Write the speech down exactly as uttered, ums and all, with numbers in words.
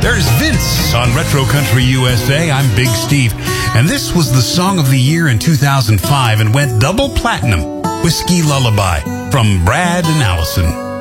There's Vince on Retro Country U S A. I'm Big Steve. And this was the song of the year in two thousand five and went double platinum. Whiskey Lullaby from Brad and Allison.